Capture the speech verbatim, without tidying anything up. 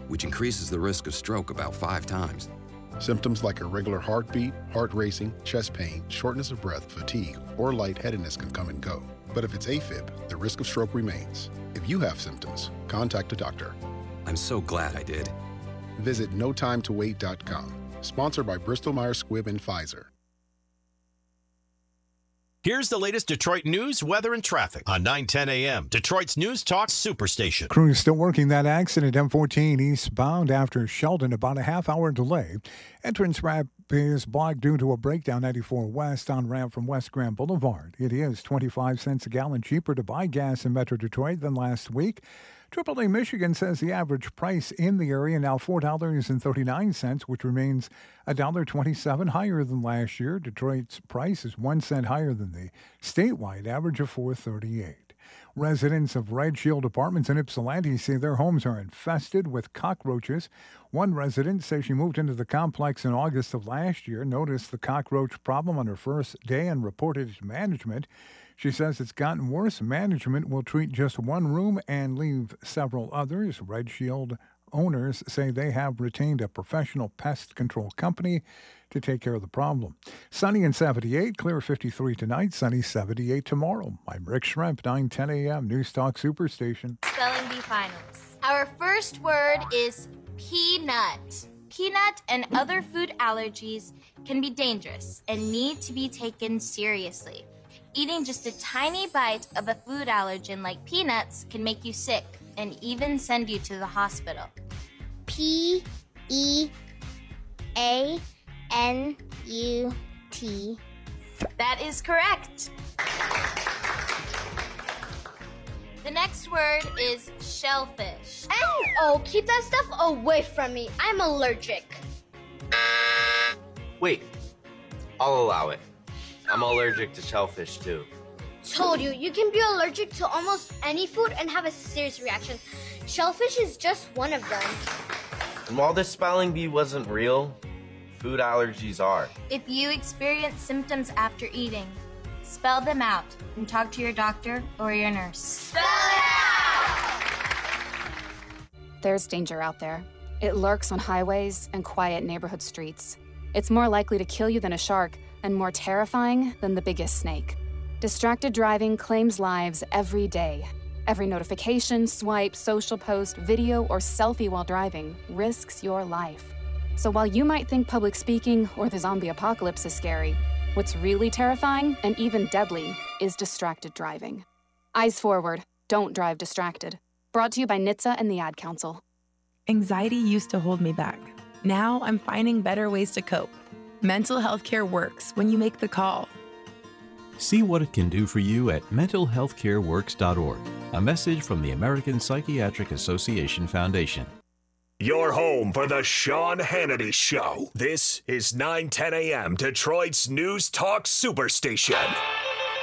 which increases the risk of stroke about five times. Symptoms like irregular heartbeat, heart racing, chest pain, shortness of breath, fatigue, or lightheadedness can come and go. But if it's AFib, the risk of stroke remains. If you have symptoms, contact a doctor. I'm so glad I did. Visit no time to wait dot com. Sponsored by Bristol Myers Squibb and Pfizer. Here's the latest Detroit news, weather, and traffic on nine ten A M, Detroit's News Talk Superstation. Crews still working that accident, M fourteen eastbound after Sheldon, about a half-hour delay. Entrance ramp is blocked due to a breakdown ninety-four west on ramp from West Grand Boulevard. It is twenty-five cents a gallon cheaper to buy gas in Metro Detroit than last week. Triple A Michigan says the average price in the area now four dollars and thirty-nine cents, which remains one dollar and twenty-seven cents higher than last year. Detroit's price is one cent higher than the statewide average of four dollars and thirty-eight cents. Residents of Red Shield Apartments in Ypsilanti say their homes are infested with cockroaches. One resident says she moved into the complex in August of last year, noticed the cockroach problem on her first day, and reported it to management. She says it's gotten worse. Management will treat just one room and leave several others. Red Shield owners say they have retained a professional pest control company to take care of the problem. Sunny and seventy-eight, clear fifty-three tonight, sunny seventy-eight tomorrow. I'm Rick Schremp, nine ten A M, News Talk Superstation. Spelling Bee Finals. Our first word is peanut. Peanut and other food allergies can be dangerous and need to be taken seriously. Eating just a tiny bite of a food allergen like peanuts can make you sick and even send you to the hospital. P E A N U T. That is correct. The next word is shellfish. Oh, keep that stuff away from me. I'm allergic. Wait, I'll allow it. I'm allergic to shellfish too. Told you, you can be allergic to almost any food and have a serious reaction. Shellfish is just one of them. And while this spelling bee wasn't real, food allergies are. If you experience symptoms after eating, spell them out and talk to your doctor or your nurse. Spell it out! There's danger out there. It lurks on highways and quiet neighborhood streets. It's more likely to kill you than a shark, and more terrifying than the biggest snake. Distracted driving claims lives every day. Every notification, swipe, social post, video, or selfie while driving risks your life. So while you might think public speaking or the zombie apocalypse is scary, what's really terrifying and even deadly is distracted driving. Eyes forward, don't drive distracted. Brought to you by N H T S A and the Ad Council. Anxiety used to hold me back. Now I'm finding better ways to cope. Mental health care works when you make the call. See what it can do for you at mental health care works dot org. A message from the American Psychiatric Association Foundation. Your home for the Sean Hannity Show. This is nine ten A M, Detroit's News Talk Superstation.